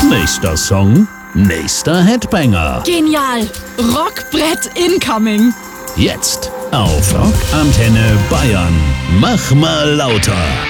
Nächster Song, nächster Headbanger. Genial! Rockbrett incoming! Jetzt auf Rock Antenne Bayern. Mach mal lauter.